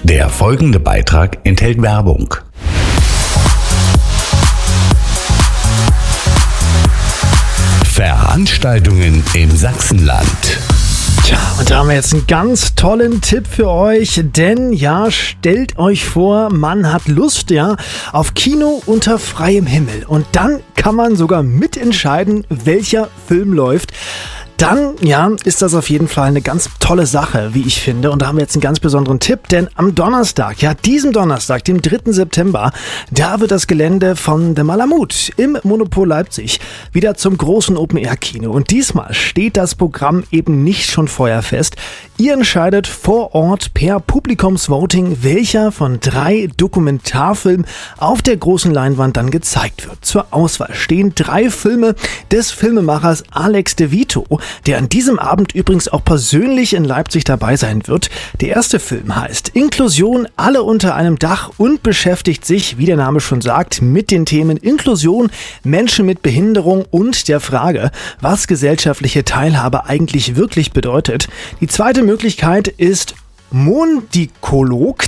Der folgende Beitrag enthält Werbung. Veranstaltungen im Sachsenland. Tja, und da haben wir jetzt einen ganz tollen Tipp für euch, denn ja, stellt euch vor, man hat Lust, auf Kino unter freiem Himmel und dann kann man sogar mitentscheiden, welcher Film läuft. Dann, ist das auf jeden Fall eine ganz tolle Sache, wie ich finde. Und da haben wir jetzt einen ganz besonderen Tipp, denn am Donnerstag, diesem Donnerstag, dem 3. September, da wird das Gelände von The Malamut im Monopol Leipzig wieder zum großen Open-Air-Kino. Und diesmal steht das Programm eben nicht schon vorher fest. Ihr entscheidet vor Ort per Publikumsvoting, welcher von 3 Dokumentarfilmen auf der großen Leinwand dann gezeigt wird. Zur Auswahl stehen 3 Filme des Filmemachers Alex de Vito, der an diesem Abend übrigens auch persönlich in Leipzig dabei sein wird. Der erste Film heißt Inklusion, alle unter einem Dach und beschäftigt sich, wie der Name schon sagt, mit den Themen Inklusion, Menschen mit Behinderung und der Frage, was gesellschaftliche Teilhabe eigentlich wirklich bedeutet. Die zweite Möglichkeit ist Mondikolog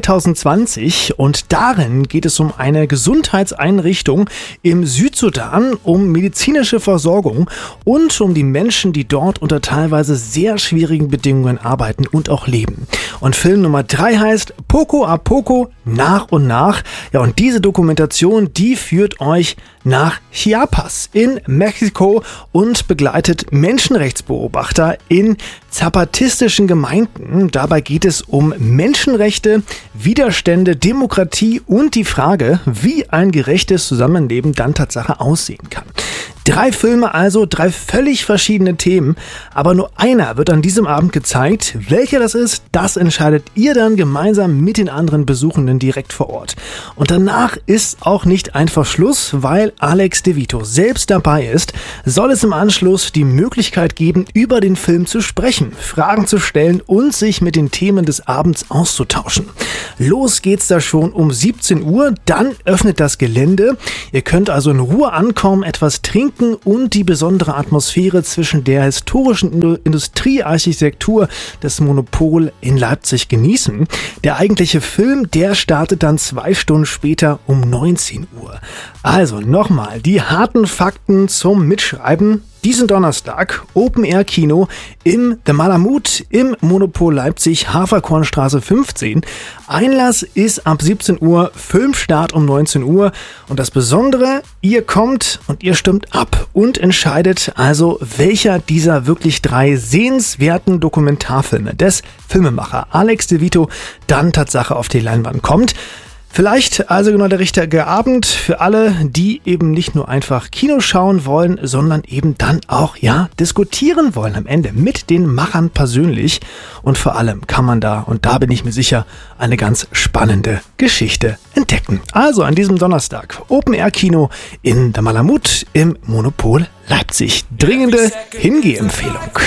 2020 und darin geht es um eine Gesundheitseinrichtung im Südsudan, um medizinische Versorgung und um die Menschen, die dort unter teilweise sehr schwierigen Bedingungen arbeiten und auch leben. Und Film Nummer 3 heißt Poco a Poco, nach und nach. Ja, und diese Dokumentation, die führt euch nach Chiapas in Mexiko und begleitet Menschenrechtsbeobachter in zapatistischen Gemeinden. Dabei geht es um Menschenrechte, Widerstände, Demokratie und die Frage, wie ein gerechtes Zusammenleben dann Tatsache aussehen kann. 3 Filme also, 3 völlig verschiedene Themen, aber nur einer wird an diesem Abend gezeigt. Welcher das ist, das entscheidet ihr dann gemeinsam mit den anderen Besuchenden direkt vor Ort. Und danach ist auch nicht einfach Schluss, weil Alex de Vito selbst dabei ist, soll es im Anschluss die Möglichkeit geben, über den Film zu sprechen, Fragen zu stellen und sich mit den Themen des Abends auszutauschen. Los geht's da schon um 17 Uhr, dann öffnet das Gelände. Ihr könnt also in Ruhe ankommen, etwas trinken und die besondere Atmosphäre zwischen der historischen Industriearchitektur des Monopol in Leipzig genießen. Der eigentliche Film, der startet dann 2 Stunden später um 19 Uhr. Also nochmal die harten Fakten zum Mitschreiben. Diesen Donnerstag Open-Air-Kino im The Malamut im Monopol Leipzig, Haferkornstraße 15. Einlass ist ab 17 Uhr, Filmstart um 19 Uhr. Und das Besondere, ihr kommt und ihr stimmt ab und entscheidet also, welcher dieser wirklich 3 sehenswerten Dokumentarfilme des Filmemacher Alex de Vito dann Tatsache auf die Leinwand kommt. Vielleicht also genau der richtige Abend für alle, die eben nicht nur einfach Kino schauen wollen, sondern eben dann auch, diskutieren wollen am Ende mit den Machern persönlich. Und vor allem kann man da, und da bin ich mir sicher, eine ganz spannende Geschichte entdecken. Also an diesem Donnerstag Open-Air-Kino in der Malamut im Monopol Leipzig. Dringende Hingeh-Empfehlung.